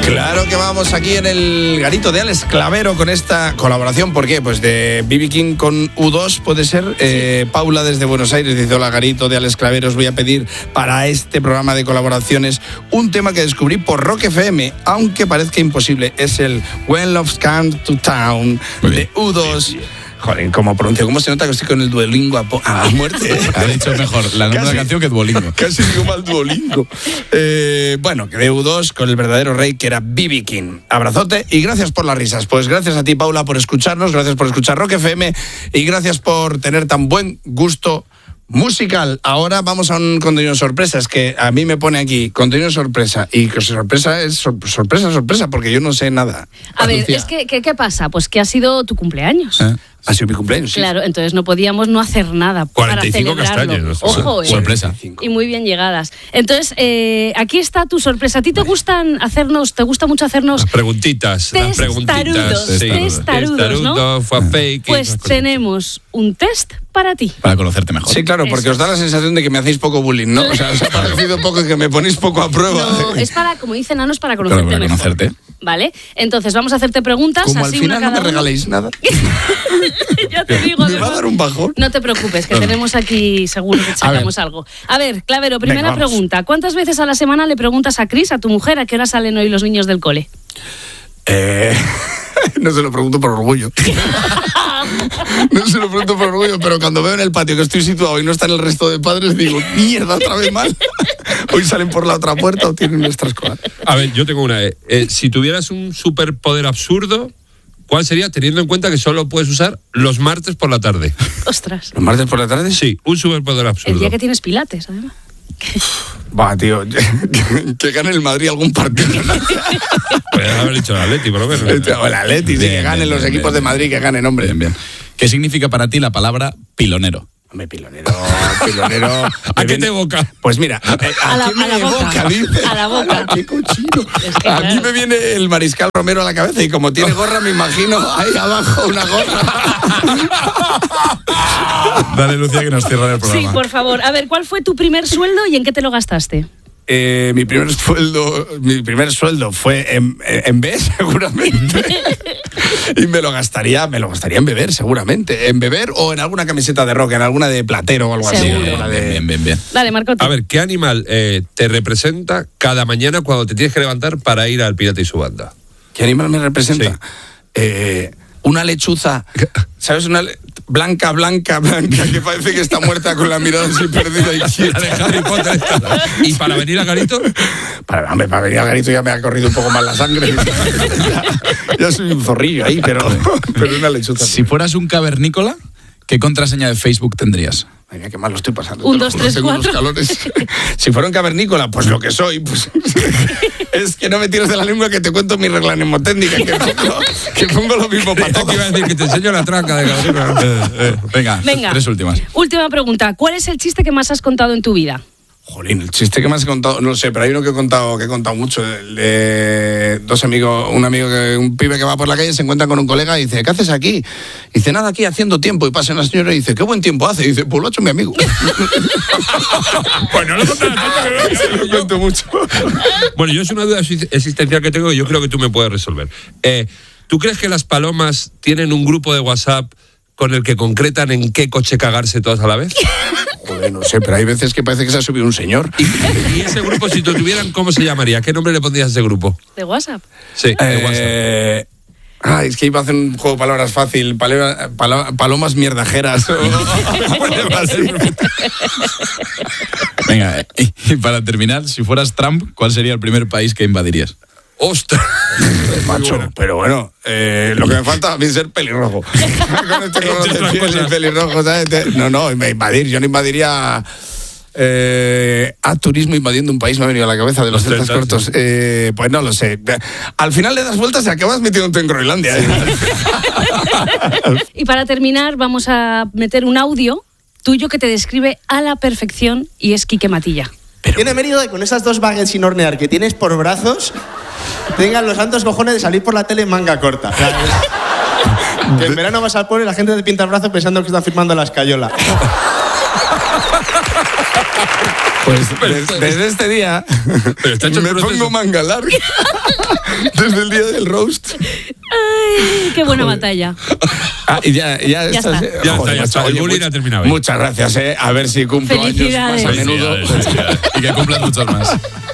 Claro que vamos aquí en el garito de Alex Clavero con esta colaboración. ¿Por qué? Pues de B.B. King con U2 puede ser. Paula desde Buenos Aires dice: hola, garito de Alex Clavero, os voy a pedir para este programa de colaboraciones un tema que descubrí por Rock FM, aunque parezca imposible. Es el When Love Comes to Town de U2. Joder, ¿cómo pronuncio? ¿Cómo se nota que estoy con el Duolingo a muerte? Ha dicho mejor la nombre de la canción que Duolingo. Casi digo mal Duolingo. Bueno, que de U2 con el verdadero rey que era B.B. King. Abrazote y gracias por las risas. Pues gracias a ti, Paula, por escucharnos, gracias por escuchar Rock FM y gracias por tener tan buen gusto musical. Ahora vamos a un contenido sorpresa. Es que a mí me pone aquí contenido sorpresa y que sorpresa es sorpresa porque yo no sé nada. A ver, es que ¿qué pasa? Pues que ha sido tu cumpleaños. Ha sido mi cumpleaños, sí. Claro, entonces no podíamos no hacer nada 45 para celebrarlo. castaños. Ojo, sorpresa. Y muy bien llegadas. Entonces, aquí está tu sorpresa. ¿A ti te gusta mucho hacernos preguntitas? Testarudos, ¿no? Pues tenemos un test para ti. Para conocerte mejor. Sí, claro, porque os da la sensación de que me hacéis poco bullying, ¿no? O sea, os ha parecido poco y que me ponéis poco a prueba. No, es para, como dice Nano, es para conocerte para mejor. conocerte. ¿Vale? Entonces vamos a hacerte preguntas. Como así al final una no me cada regaléis nada. Ya te digo. Me va a dar un bajón. No te preocupes, que tenemos aquí seguro que sacamos algo. A ver, Clavero, primera pregunta. ¿Cuántas veces a la semana le preguntas a Cris, a tu mujer, a qué hora salen hoy los niños del cole? No se lo pregunto por orgullo. Pero cuando veo en el patio que estoy situado y no están el resto de padres, digo, mierda, otra vez mal. Hoy salen por la otra puerta o tienen nuestra escuela. A ver, yo tengo una. Si tuvieras un superpoder absurdo, ¿cuál sería, teniendo en cuenta que solo puedes usar los martes por la tarde? Ostras. ¿Los martes por la tarde? Sí, un superpoder absurdo. El día que tienes pilates, además. Va, tío, que gane el Madrid algún partido. Podrías haber dicho el Atleti, por lo menos. El Atleti, sí, que ganen los equipos de Madrid, que ganen, hombre. Bien. ¿Qué significa para ti la palabra pilonero? Hombre, pilonero. ¿A qué te evoca? Pues mira, ¿a qué me evoca? A la boca. ¡Qué cochino! Es que, Aquí claro, me viene el Mariscal Romero a la cabeza y como tiene gorra me imagino ahí abajo una gorra. Dale, Lucía, que nos cierra el programa. Sí, por favor. A ver, ¿cuál fue tu primer sueldo y en qué te lo gastaste? Mi primer sueldo fue en B, seguramente. Y me lo gastaría en beber, seguramente. En beber o en alguna camiseta de rock, en alguna de Platero o algo Seguro. así. Bien. Dale, Marcote. A ver, ¿qué animal te representa cada mañana cuando te tienes que levantar para ir al Pirata y su banda? ¿Qué animal me representa? Sí. Una lechuza, ¿sabes? Una blanca, que parece que está muerta con la mirada así perdida y quieta. De Harry Potter. ¿Y para venir a Garito? Para venir a Garito ya me ha corrido un poco más la sangre. ya soy un zorrillo ahí, pero una lechuza. Si fueras un cavernícola, ¿qué contraseña de Facebook tendrías? Mira, qué mal lo estoy pasando. 1, 2, 3, tengo 4. unos calores. Si fuera un cavernícola, pues lo que soy, pues es que no me tires de la lengua que te cuento mi regla mnemotécnica, que pongo lo mismo para todo. Iba a decir que te enseño la tranca de Garito. Venga, 3 últimas. Última pregunta. ¿Cuál es el chiste que más has contado en tu vida? Jolín, el chiste que más he contado, no sé, pero hay uno que he contado mucho. Dos amigos, un pibe que va por la calle se encuentra con un colega y dice, ¿qué haces aquí? Y dice, nada, aquí haciendo tiempo. Y pasa una señora y dice, ¿qué buen tiempo hace? Y dice, pues lo ha hecho mi amigo. Pues no lo contaba tanto. Lo cuento mucho. Bueno, yo es una duda existencial que tengo y yo creo que tú me puedes resolver. ¿Tú crees que las palomas tienen un grupo de WhatsApp con el que concretan en qué coche cagarse todas a la vez? Joder, no sé, pero hay veces que parece que se ha subido un señor. ¿Y ese grupo, si lo tuvieran, cómo se llamaría? ¿Qué nombre le pondrías a ese grupo? ¿De WhatsApp? Sí, de WhatsApp. Es que iba a hacer un juego de palabras fácil. Palomas mierdajeras. Venga, y para terminar, si fueras Trump, ¿cuál sería el primer país que invadirías? ¡Ostras! Macho, pero bueno, lo que me falta a mí es ser pelirrojo. Con este color de piel y pelirrojo, ¿sabes? No, yo no invadiría a turismo invadiendo un país, me ha venido a la cabeza de los celtas cortos. Pues no lo sé. Al final le das vueltas y acabas metiéndote en Groenlandia. Y para terminar, vamos a meter un audio tuyo que te describe a la perfección y es Quique Matilla. Tiene mérito de con esas 2 baguettes sin hornear que tienes por brazos, tengan los santos cojones de salir por la tele en manga corta. Que en verano vas al pueblo y la gente te pinta el brazo pensando que están firmando la escayola. Pues desde este día me pongo manga larga. Desde el día del roast. Ay, qué buena batalla. Y ya estás. está. Ya está. El bullying ha terminado. Muchas gracias, A ver si cumplo años más a menudo. Felicidades. Y que cumplan muchos más.